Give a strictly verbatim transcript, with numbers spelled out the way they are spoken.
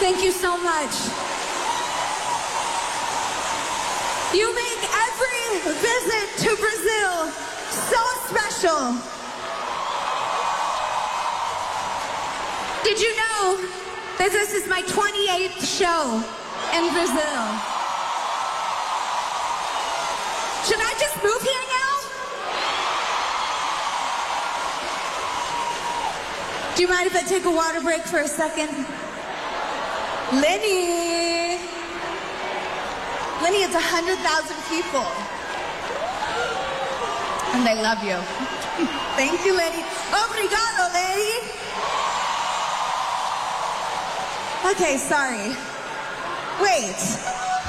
Thank you so much. You make every visit to Brazil so special. Did you know that this is my twenty-eighth show in Brazil? Should I just move here now? Do you mind if I take a water break for a second? Lenny. Lenny, it's one hundred thousand people. And they love you. Thank you, Lenny. Obrigado, Lenny. Okay, sorry. Wait.